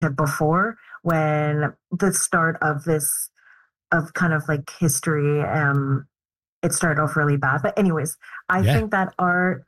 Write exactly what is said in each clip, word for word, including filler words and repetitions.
before, when the start of this, of kind of like history, um, it started off really bad. But anyways, I Yeah. think that art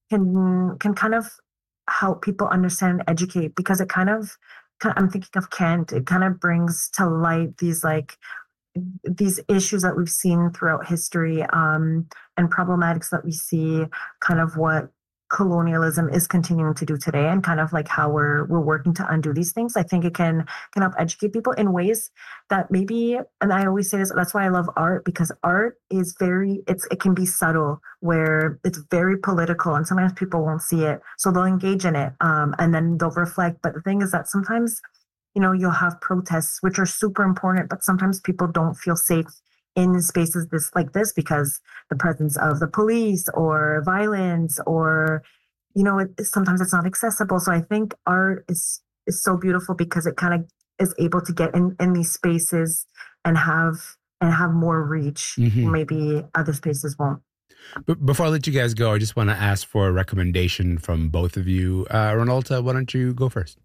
can can kind of help people understand and educate, because it kind of, I'm thinking of Kent, it kind of brings to light these like these issues that we've seen throughout history, um, and problematics that we see, kind of what colonialism is continuing to do today, and kind of like how we're we're working to undo these things. I think it can can help educate people in ways that maybe, and I always say this, that's why I love art, because art is very, it's it can be subtle, where it's very political, and sometimes people won't see it, so they'll engage in it, um, and then they'll reflect. But the thing is that sometimes, you know, you'll have protests, which are super important, but sometimes people don't feel safe in spaces this like this, because the presence of the police or violence, or, you know, it, sometimes it's not accessible. So I think art is is so beautiful, because it kind of is able to get in, in these spaces and have and have more reach. Mm-hmm. Maybe other spaces won't. But before I let you guys go, I just want to ask for a recommendation from both of you. Uh, Renalta, why don't you go first?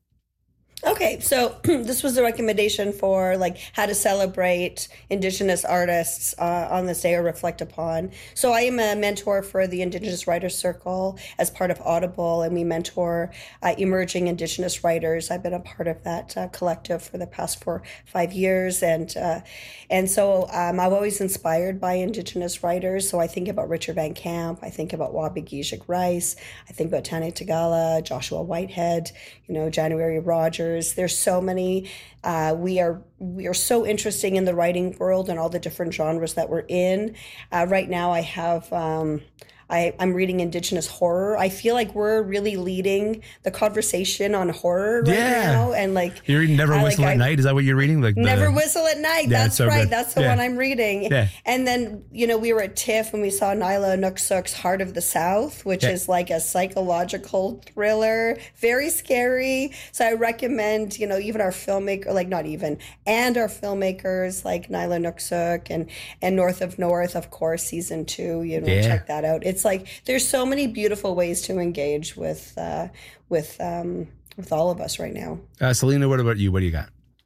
Okay, so this was a recommendation for like how to celebrate Indigenous artists uh, on this day or reflect upon. So I am a mentor for the Indigenous Writers Circle as part of Audible, and we mentor uh, emerging Indigenous writers. I've been a part of that uh, collective for the past four, five years, and uh, and so um, I'm always inspired by Indigenous writers. So I think about Richard Van Camp, I think about Wabigishik Rice, I think about Tane Tagala, Joshua Whitehead, you know, January Rogers. There's so many. Uh, we are we are so interesting in the writing world and all the different genres that we're in. Uh, right now, I have. Um, I, I'm reading Indigenous horror. I feel like we're really leading the conversation on horror right yeah. now. And like you're reading Never I, Whistle like, at I, Night. Is that what you're reading? Like the, Never Whistle at Night. Yeah, That's so right. good. That's the yeah. one I'm reading. Yeah. And then, you know, we were at TIFF and we saw Nyla Nooksuk's Heart of the South, which yeah. is like a psychological thriller, very scary. So I recommend, you know, even our filmmaker, like not even, and our filmmakers like Nyla Nooksuk and, and North of North, of course, season two, you know, yeah. check that out. It's like, there's so many beautiful ways to engage with, uh, with, um, with all of us right now. Uh, Selena, what about you? What do you got?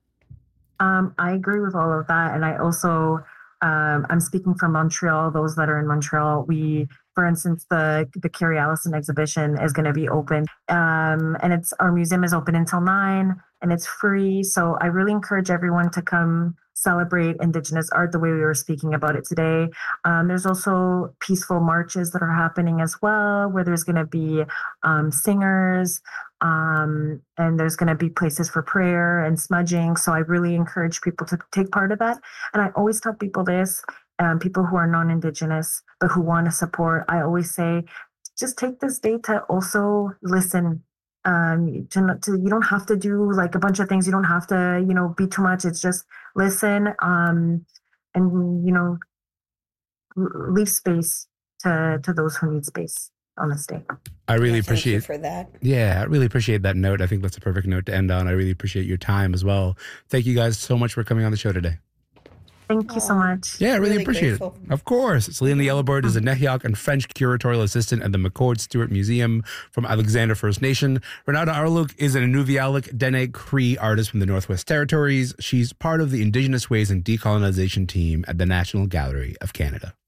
Um, I agree with all of that. And I also, um, I'm speaking from Montreal, those that are in Montreal, we, for instance, the, the Carrie Allison exhibition is going to be open. Um, and it's, our museum is open until nine and it's free. So I really encourage everyone to come celebrate Indigenous art the way we were speaking about it today. Um, there's also peaceful marches that are happening as well, where there's going to be um, singers, um, and there's going to be places for prayer and smudging. So I really encourage people to take part of that. And I always tell people this, um, people who are non-Indigenous, but who want to support, I always say, just take this day to also listen. Um, to, to, you don't have to do like a bunch of things. You don't have to, you know, be too much. It's just listen, um, and, you know, leave space to, to those who need space on this day. I really yeah, appreciate thank you for that. Yeah, I really appreciate that note. I think that's a perfect note to end on. I really appreciate your time as well. Thank you guys so much for coming on the show today. Thank you so much. Yeah, I really, Really appreciate grateful. it. Of course. Selena Yellowbird is a Nehiyac and French curatorial assistant at the McCord Stewart Museum from Alexander First Nation. Renata Arluk is an Inuvialuit Dene Cree artist from the Northwest Territories. She's part of the Indigenous Ways and Decolonization team at the National Gallery of Canada.